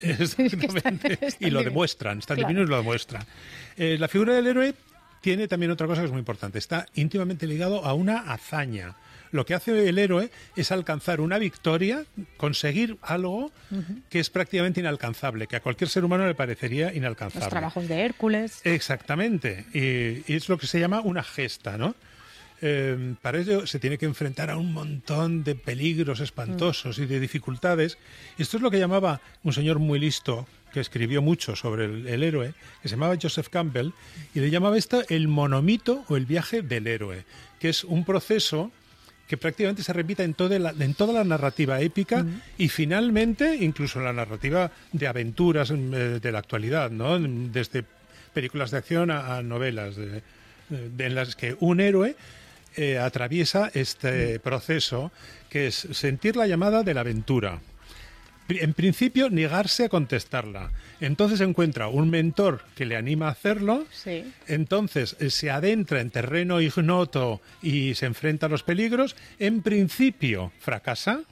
Exactamente. Y lo demuestran, están divinos y lo demuestran. La figura del héroe tiene también otra cosa que es muy importante. Está íntimamente ligado a una hazaña. Lo que hace el héroe es alcanzar una victoria, conseguir algo que es prácticamente inalcanzable, que a cualquier ser humano le parecería inalcanzable. Los trabajos de Hércules. Exactamente. Y es lo que se llama una gesta, ¿no? Para ello se tiene que enfrentar a un montón de peligros espantosos y de dificultades. Y esto es lo que llamaba un señor muy listo, que escribió mucho sobre el héroe, que se llamaba Joseph Campbell, y le llamaba esto el monomito o el viaje del héroe, que es un proceso que prácticamente se repite en toda la narrativa épica y finalmente incluso en la narrativa de aventuras de la actualidad, ¿no? Desde películas de acción a novelas en las que un héroe atraviesa este proceso que es sentir la llamada de la aventura. En principio, negarse a contestarla. Entonces encuentra un mentor que le anima a hacerlo. Sí. Entonces se adentra en terreno ignoto y se enfrenta a los peligros. En principio, fracasa.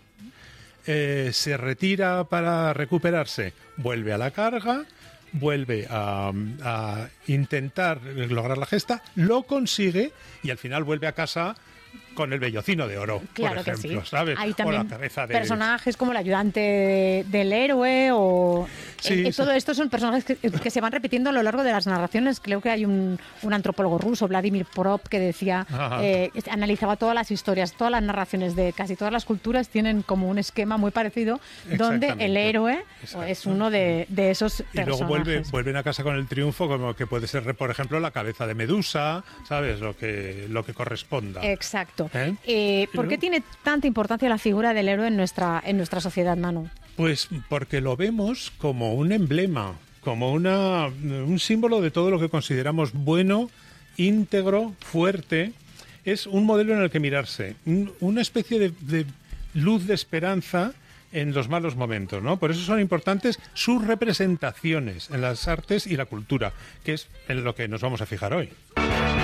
Se retira para recuperarse. Vuelve a la carga. Vuelve a intentar lograr la gesta. Lo consigue y al final vuelve a casa con el vellocino de oro, claro, por ejemplo, que sí. ¿sabes? Hay también o la cabeza de personajes como el ayudante del héroe o... Sí, todo esto son personajes que se van repitiendo a lo largo de las narraciones. Creo que hay un antropólogo ruso, Vladimir Porop, que decía, analizaba todas las historias, todas las narraciones de casi todas las culturas tienen como un esquema muy parecido, donde el héroe es uno de esos personajes. Y luego vuelven a casa con el triunfo, como que puede ser, por ejemplo, la cabeza de Medusa, ¿sabes? Lo que corresponda. Exacto. ¿Por qué tiene tanta importancia la figura del héroe en nuestra sociedad, Manu? Pues porque lo vemos como un emblema, como un símbolo de todo lo que consideramos bueno, íntegro, fuerte. Es un modelo en el que mirarse, una especie de luz de esperanza en los malos momentos, ¿no? Por eso son importantes sus representaciones en las artes y la cultura, que es en lo que nos vamos a fijar hoy.